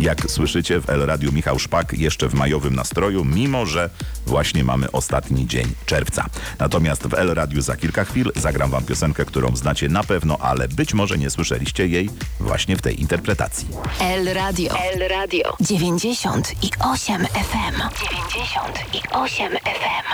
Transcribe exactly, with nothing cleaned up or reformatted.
Jak słyszycie, w El Radiu Michał Szpak jeszcze w majowym nastroju, mimo że właśnie mamy ostatni dzień czerwca. Natomiast w El Radiu za kilka chwil zagram wam piosenkę, którą znacie na pewno, ale być może nie słyszeliście jej właśnie w tej interpretacji. El Radio. El Radio. dziewięćdziesiąt i osiem F M. dziewięćdziesiąt i osiem F M.